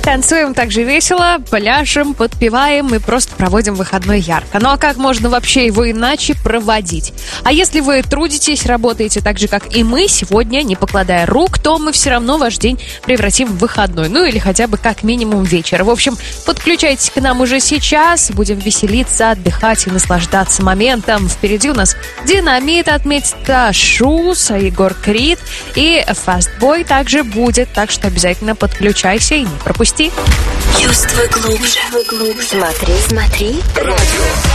Танцуем также весело, пляшем, подпеваем и просто проводим выходной ярко. Ну а как можно вообще его иначе проводить? А если вы трудитесь, работаете так же, как и мы сегодня, не покладая рук, то мы все равно ваш день превратим в выходной. Ну или хотя бы как минимум вечер. В общем, подключайтесь к нам уже сейчас. Будем веселиться, отдыхать и наслаждаться моментом. Впереди у нас Динамит отметит Шус, Егор Крид и Фастбой также будет. Так что обязательно подключайся и не пропусти. Чувствуй глубже. Смотри. Радио.